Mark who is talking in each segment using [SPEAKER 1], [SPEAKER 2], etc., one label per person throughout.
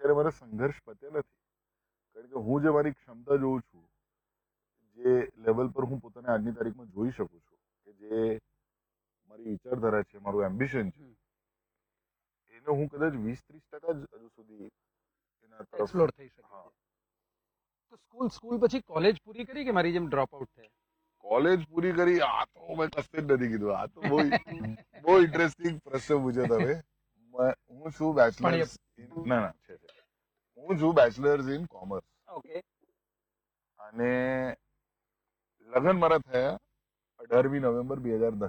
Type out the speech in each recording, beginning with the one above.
[SPEAKER 1] અત્યારે મારો સંઘર્ષ પતે નથી, કારણ કે હું જે મારી ક્ષમતા જોઉં છું, જે લેવલ પર હું પોતાને આજની તારીખમાં જોઈ શકું છું, કે જે મારી વિચારધારા છે, મારું એમ્બિશન છે, એને હું કદાચ 20-30% જ હજુ સુધી એના તરફ
[SPEAKER 2] એક્સપ્લોર થઈ શકે છે. તો સ્કૂલ પછી કોલેજ પૂરી કરી કે મારી જેમ ડ્રોપ આઉટ થયા?
[SPEAKER 1] કોલેજ પૂરી કરી. આ તો મેં કશે જ નથી કીધું. આ તો બહુ ઇન્ટરેસ્ટિંગ પ્રશ્ન પૂછ્યો તમે. હું છું બેચલર્સ ના છે. હું છું બેચલર્સ ઇન કોમર્સ.
[SPEAKER 2] ઓકે.
[SPEAKER 1] અને લગ્ન મારા થયા 18મી નવેમ્બર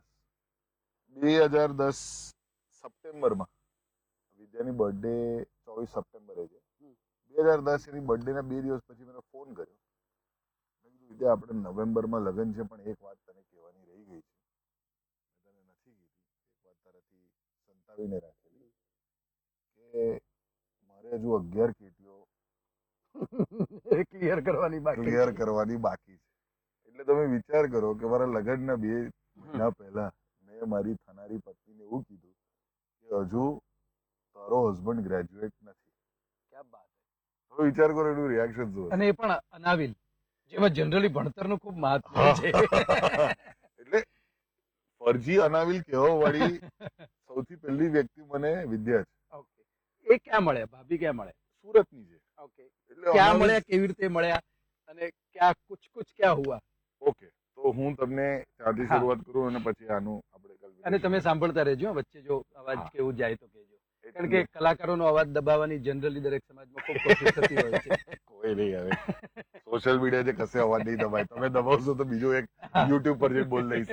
[SPEAKER 1] 2010 સપ્ટેમ્બરમાં. વિદ્યાની બર્થડે 24 સપ્ટેમ્બરે છે. 2010 એની બર્થડે ના 2 દિવસ પછી મને ફોન કર્યો. મેં કીધું વિદ્યા, આપણે નવેમ્બરમાં લગ્ન છે, પણ એક વાત તને કહેવાની રહી ગઈ છે, મેં તને નથી કીધી. એક વાત તારાથી સંતાવીને રાખેલી, કે મારે હજુ 11 કેટીઓ
[SPEAKER 2] ક્લિયર કરવાની
[SPEAKER 1] બાકી છે. એટલે તમે વિચાર કરો કે મારા લગ્નના 2 મહિના પહેલા મેં મારી થનારી પત્નીને એવું કીધું કે હજુ તારો હસબન્ડ ગ્રેજ્યુએટ નથી.
[SPEAKER 2] ક્યાં બાત છે.
[SPEAKER 1] હવે વિચાર કરો એનું રિએક્શન શું.
[SPEAKER 2] અને એ પણ અનાવિલ, જેમાં જનરલી ભણતરનું ખૂબ મહત્વ છે.
[SPEAKER 1] એટલે ફરજી અનાવિલ કહેવા વાળી સૌથી પહેલી વ્યક્તિ મને વિદ્યા છે.
[SPEAKER 2] ઓકે. એ ક્યાં મળે? ભાભી ક્યાં મળે?
[SPEAKER 1] સુરતની છે.
[SPEAKER 2] ઓકે.
[SPEAKER 1] એટલે
[SPEAKER 2] ક્યાં મળ્યા, કેવી રીતે મળ્યા, અને ક્યાં કુછ ક્યાં હુઆ?
[SPEAKER 1] ઓકે, તો હું તમને ત્યાંથી શરૂઆત કરું અને પછી આનું આપણે
[SPEAKER 2] અને તમે સાંભળતા રહેજો, વચ્ચે જો અવાજ કેવું જાય તો કહેજો, કારણ કે કલાકારોનો અવાજ દબાવવાની જનરલી દરેક સમાજમાં ખૂબ કોશિશ થતી હોય છે.
[SPEAKER 1] કોઈ નહીં, હવે સોશિયલ મીડિયા છે, કશે અવાજ નહીં દબાય. તમે દબાવશો તો બીજો એક યુટ્યુબ પર જે બોલ લઈશ.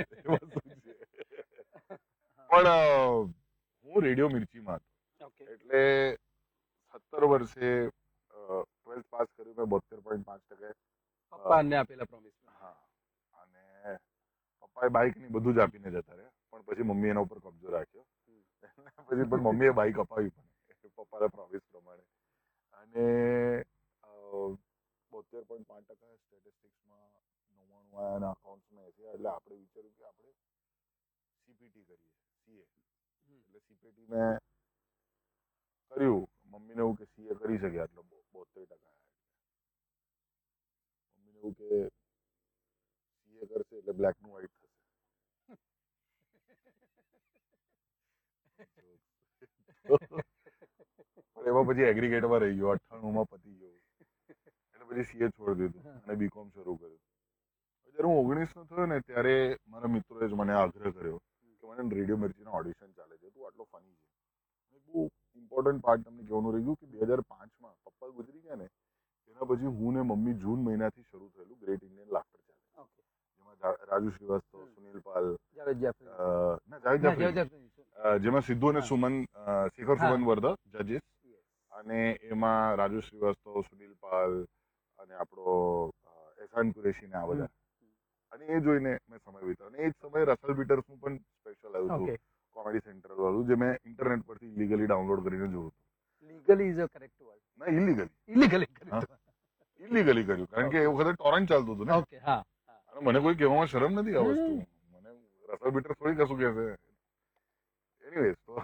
[SPEAKER 1] પણ હું રેડિયો મિર્ચીમાં હતો. એટલે 17 વર્ષે 12th પાસ કર્યું મેં 72.5%.
[SPEAKER 2] પપ્પાને આપેલા પ્રોમિસ.
[SPEAKER 1] હા, અને પપ્પાએ બાઇક ની બધું જ આપીને જતા રહ્યા, પણ પછી મમ્મી એના ઉપર કબજો રાખ્યો. પછી પણ મમ્મીએ બાઇક અપાવી પણ પપ્પાના પ્રોમિસ પ્રમાણે. અને 72.5% સ્ટેટિસ્ટિક્સમાં 99 આવ્યા અને અકાઉન્ટ્સમાં 80. એટલે આપણે વિચાર્યું કે આપણે સીપીટી કરીએ, સીએ. એટલે સીપીટી મેં કર્યું. મમ્મીને એવું કે સીએ કરી શકે આટલો 72%. મમ્મીને એવું કે સીએ કરશે એટલે બ્લેક નું વ્હાઈટ થશે. પણ એમાં પછી એગ્રીગેટમાં રહી ગયો, 98માં પતી ગયો. એટલે પછી સીએ છોડી દીધું અને બીકોમ શરૂ કર્યું. જ્યારે હું 19નો થયો ને, ત્યારે મારા મિત્રોએ જ મને આગ્રહ કર્યો કે મને રેડિયો મિર્ચીના ઓડિશન ચાલે છે, તું આટલો ફની છે. બહુ ઇમ્પોર્ટન્ટ પાર્ટ તમને કહેવાનું રહી ગયું કે 2005માં પપ્પા ગુજરી ગયા ને, એના પછી હું ને મમ્મી જૂન મહિનાથી શરૂ થયેલું ગ્રેટ ઇન્ડિયન લાફ્ટર ચેલેન્જ, જેમાં રાજુ શ્રીવાસ્તવ, સુનિલ પાલ, જાવેદ જાફરી, જેમાં સિદ્ધુ અને Suman, Shekhar Suman were the judges. અને એમાં રાજુ શ્રીવાસ્તવ, સુનિલ પાલ અને આપણો એહસાન કુરેશી ને આ બધા. અને એ જોઈને મેં સમય વિતાવ્યો. અને એ જ સમયે રસલ પીટર્સનું પણ સ્પેશિયલ આવ્યું હતું, કોમેડી સેન્ટ્રલ વાળું, જે મેં ઇન્ટરનેટ પરથી ઇલીગલી ડાઉનલોડ કરીને જોયું હતું.
[SPEAKER 2] Legally is a correct word.
[SPEAKER 1] ના, ઇલીગલી કર્યું, કારણ કે એ વખતે ટોરેન્ટ ચાલતું હતું ને.
[SPEAKER 2] ઓકે, હા.
[SPEAKER 1] અને મને કોઈ કહેવામાં શરમ નથી આ વસ્તુ. મને રસલ પીટર થોડી કશું કહેશે. એનીવેઝ, તો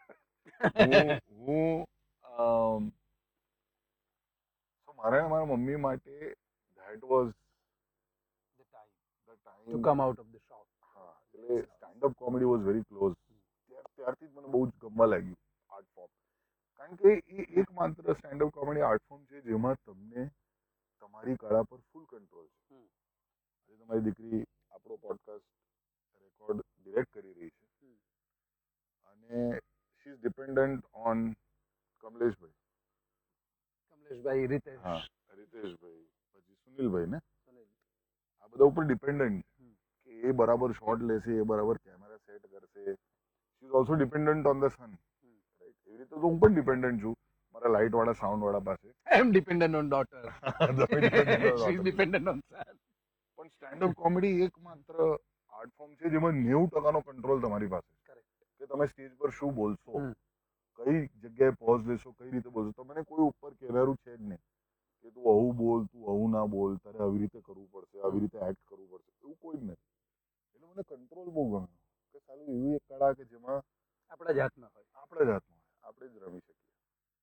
[SPEAKER 1] હું મારા મમ્મી માટે that was the time
[SPEAKER 2] to come out of the shop.
[SPEAKER 1] હા, એટલે stand up comedy was very close. ત્યારથી જ મને બહુ જ ગમવા લાગ્યું આર્ટ ફોર્મ, કારણ કે એ એકમાત્ર stand up comedy art form છે જેમાં તમને તમારી કળા પર ફૂલ કંટ્રોલ છે. આજે તમારી દીકરી આપણો પોડકાસ્ટ રેકોર્ડ ડિરેક્ટ કરી રહી છે, અને શી ઇઝ ડિપેન્ડન્ટ ઓન કમલેશભાઈ, રીતેશભાઈ, પછી સુનિલભાઈ ને, આ બધા ઉપર ડિપેન્ડન્ટ છે કે એ બરાબર શોટ લેશે, એ બરાબર કેમેરા સેટ કરશે. She is also dependent on the sun. એવી રીતે તો હું પણ ડિપેન્ડન્ટ છું મારા લાઇટ વાળા, સાઉન્ડ વાળા પાસે.
[SPEAKER 2] આઈ એમ dependent on daughter. She is dependent on સન.
[SPEAKER 1] પણ સ્ટેન્ડ અપ કોમેડી એકમાત્ર આર્ટ ફોર્મ છે જેમાં 90% કંટ્રોલ તમારી પાસે છે, કે તમે સ્ટેજ પર શું બોલશો, કઈ જગ્યાએ પોઝ લેશો, કઈ રીતે બોલશો. તમને કોઈ ઉપર કહેનારું છે જ નહીં કે તું આવું બોલ, તું આવું ના બોલ, તારે આવી રીતે કરવું પડશે, આવી રીતે એક્ટ કરવું પડશે, એવું કોઈ જ નથી. એટલે મને કંટ્રોલ બહુ ગમે કે સાલું એવી એક કળા કે જેમાં આપણા જ હાથમાં